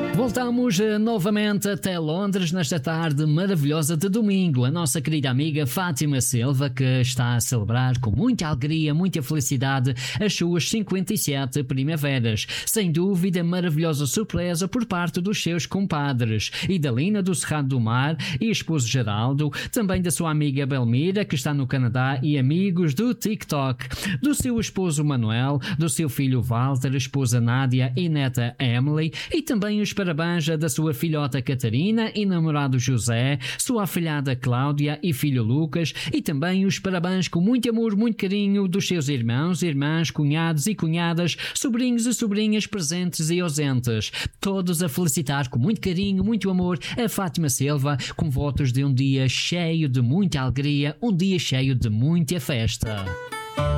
Voltamos novamente até Londres nesta tarde maravilhosa de domingo. A nossa querida amiga Fátima Silva, que está a celebrar com muita alegria, muita felicidade as suas 57 primaveras. Sem dúvida, maravilhosa surpresa por parte dos seus compadres. Idalina do Cerrado do Mar e esposo Geraldo, também da sua amiga Belmira, que está no Canadá, e amigos do TikTok. Do seu esposo Manuel, do seu filho Walter, esposa Nádia e neta Emily, e também os parabéns da sua filhota Catarina e namorado José, sua afilhada Cláudia e filho Lucas, e também os parabéns com muito amor, muito carinho dos seus irmãos, irmãs, cunhados e cunhadas, sobrinhos e sobrinhas presentes e ausentes. Todos a felicitar com muito carinho, muito amor a Fátima Silva, com votos de um dia cheio de muita alegria, um dia cheio de muita festa.